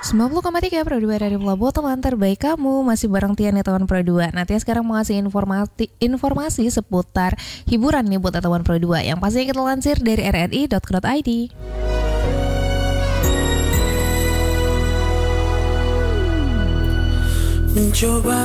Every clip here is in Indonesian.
90,3 Pro 2 dari Pelabuhan teman terbaik kamu. Masih bareng Tian ya teman Pro 2. Nanti sekarang mau ngasih informasi seputar hiburan nih buat teman Pro 2. Yang pastinya kita lansir dari rri.co.id. Mencoba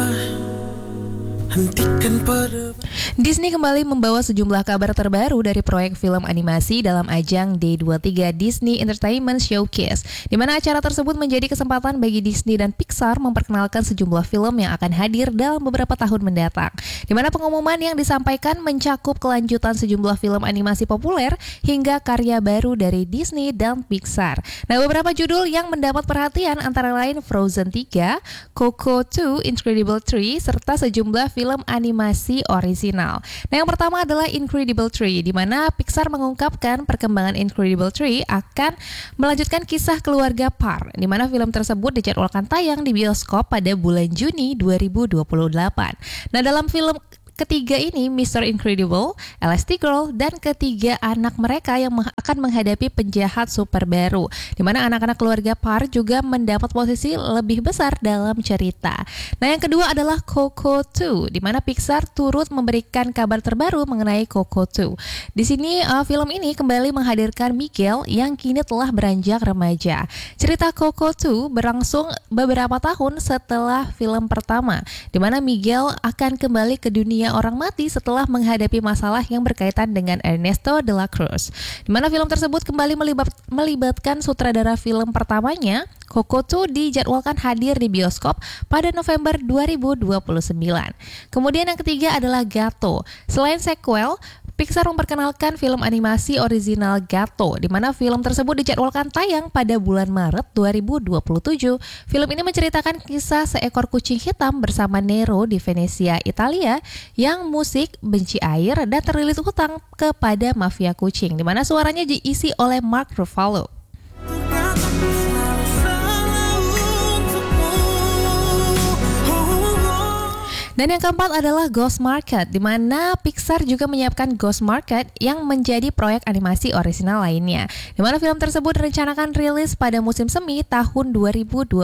hentikan Disney kembali membawa sejumlah kabar terbaru dari proyek film animasi dalam ajang D23 Disney Entertainment Showcase, di mana acara tersebut menjadi kesempatan bagi Disney dan Pixar memperkenalkan sejumlah film yang akan hadir dalam beberapa tahun mendatang, di mana pengumuman yang disampaikan mencakup kelanjutan sejumlah film animasi populer hingga karya baru dari Disney dan Pixar. Nah, beberapa judul yang mendapat perhatian antara lain Frozen 3, Coco 2, Incredible 3, serta sejumlah film animasi original. Nah, yang pertama adalah Incredible 3, di mana Pixar mengungkapkan perkembangan Incredible 3 akan melanjutkan kisah keluarga Parr, di mana film tersebut dijadwalkan tayang di bioskop pada bulan Juni 2028. Nah, dalam film ketiga ini, Mr. Incredible, Elastigirl, dan ketiga anak mereka yang akan menghadapi penjahat super baru, di mana anak-anak keluarga Parr juga mendapat posisi lebih besar dalam cerita. Nah, yang kedua adalah Coco 2, di mana Pixar turut memberikan kabar terbaru mengenai Coco 2. Di sini film ini kembali menghadirkan Miguel yang kini telah beranjak remaja. Cerita Coco 2 berlangsung beberapa tahun setelah film pertama, di mana Miguel akan kembali ke dunia orang mati setelah menghadapi masalah yang berkaitan dengan Ernesto de la Cruz, di mana film tersebut kembali melibatkan sutradara film pertamanya. Coco 2 dijadwalkan hadir di bioskop pada November 2029. Kemudian yang ketiga adalah Gato. Selain sequel, Pixar memperkenalkan film animasi original Gato, di mana film tersebut dijadwalkan tayang pada bulan Maret 2027. Film ini menceritakan kisah seekor kucing hitam bersama Nero di Venesia, Italia, yang musik, benci air, dan terlilit hutang kepada mafia kucing, di mana suaranya diisi oleh Mark Ruffalo. Dan yang keempat adalah Ghost Market, di mana Pixar juga menyiapkan Ghost Market yang menjadi proyek animasi orisinal lainnya, di mana film tersebut direncanakan rilis pada musim semi tahun 2028.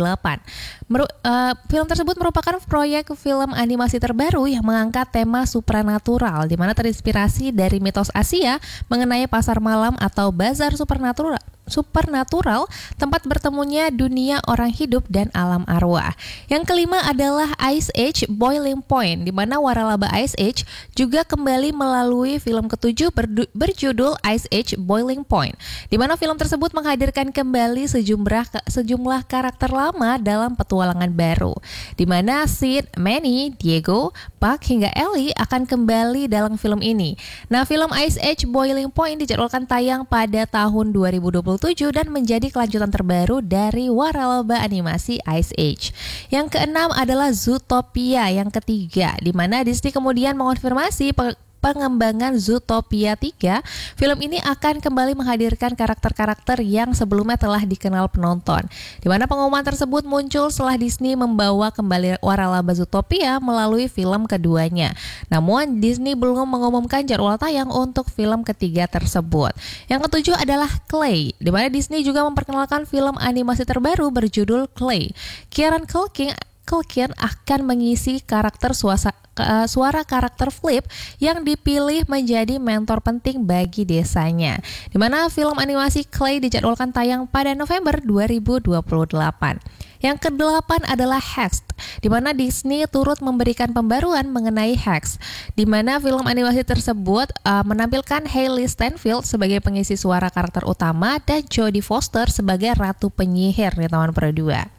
Film tersebut merupakan proyek film animasi terbaru yang mengangkat tema supranatural, di mana terinspirasi dari mitos Asia mengenai pasar malam atau bazar supernatural, tempat bertemunya dunia orang hidup dan alam arwah. Yang kelima adalah Ice Age Boiling Point, di mana waralaba Ice Age juga kembali melalui film ketujuh berjudul Ice Age Boiling Point, di mana film tersebut menghadirkan kembali sejumlah karakter lama dalam petualangan baru, di mana Sid, Manny, Diego, Buck hingga Ellie akan kembali dalam film ini. Nah, film Ice Age Boiling Point dijadwalkan tayang pada tahun 2027 dan menjadi kelanjutan terbaru dari waralaba animasi Ice Age. Yang keenam adalah Zootopia yang ketiga, di mana Disney kemudian mengonfirmasi pengembangan Zootopia 3. Film ini akan kembali menghadirkan karakter-karakter yang sebelumnya telah dikenal penonton, di mana pengumuman tersebut muncul setelah Disney membawa kembali waralaba Zootopia melalui film keduanya. Namun Disney belum mengumumkan jadwal tayang untuk film ketiga tersebut. Yang ketujuh adalah Clay, di mana Disney juga memperkenalkan film animasi terbaru berjudul Clay. Kieran Culkin akan mengisi karakter suara karakter Flip yang dipilih menjadi mentor penting bagi desanya, di mana film animasi Clay dijadwalkan tayang pada November 2028. Yang kedelapan adalah Hex, di mana Disney turut memberikan pembaruan mengenai Hex, di mana film animasi tersebut menampilkan Hailey Steinfeld sebagai pengisi suara karakter utama dan Jodie Foster sebagai ratu penyihir di Taman Pro 2.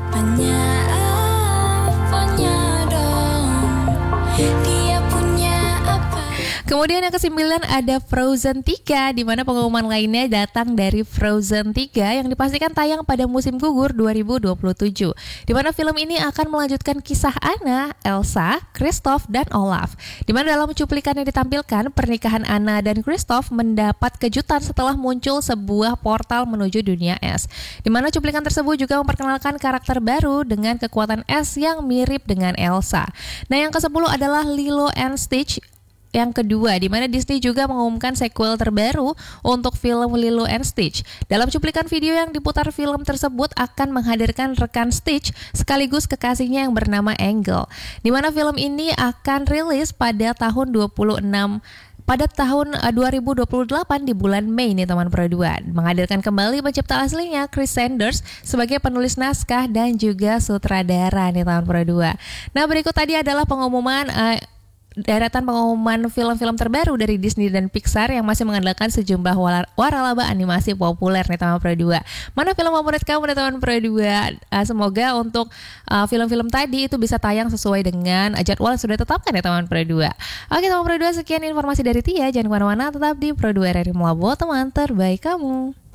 Kemudian yang kesembilan ada Frozen 3, di mana pengumuman lainnya datang dari Frozen 3 yang dipastikan tayang pada musim gugur 2027, di mana film ini akan melanjutkan kisah Anna, Elsa, Kristoff, dan Olaf, di mana dalam cuplikan yang ditampilkan pernikahan Anna dan Kristoff mendapat kejutan setelah muncul sebuah portal menuju dunia es, di mana cuplikan tersebut juga memperkenalkan karakter baru dengan kekuatan es yang mirip dengan Elsa. Nah, yang ke-10 adalah Lilo and Stitch yang kedua, di mana Disney juga mengumumkan sequel terbaru untuk film Lilo and Stitch. Dalam cuplikan video yang diputar, film tersebut akan menghadirkan rekan Stitch sekaligus kekasihnya yang bernama Angle, di mana film ini akan rilis pada tahun 2028 di bulan Mei nih teman Pro 2. Menghadirkan kembali pencipta aslinya Chris Sanders sebagai penulis naskah dan juga sutradara nih teman Pro 2. Nah, berikut tadi adalah deretan pengumuman film-film terbaru dari Disney dan Pixar yang masih mengandalkan sejumlah waralaba animasi populer nih teman Pro 2. Mana film favorit kamu nih teman Pro 2? Semoga untuk film-film tadi itu bisa tayang sesuai dengan jadwal yang sudah ditetapkan ya teman Pro 2. Oke teman Pro 2, sekian informasi dari Tia. Jangan kemana-mana, tetap di Pro 2 RRI Mlabo, teman terbaik kamu.